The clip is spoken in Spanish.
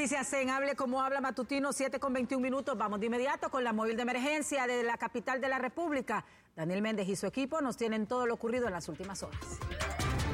noticias en Hable Como Habla Matutino, 7:21. Vamos de inmediato con la móvil de emergencia de la capital de la República. Daniel Méndez y su equipo nos tienen todo lo ocurrido en las últimas horas.